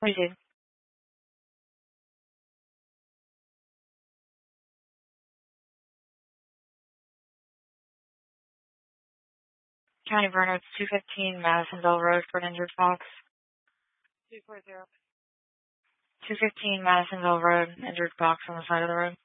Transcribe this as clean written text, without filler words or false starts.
We did. County Burners, 215 Madisonville Road for an injured fox. 240. 215 Madisonville Road, injured fox on the side of the road.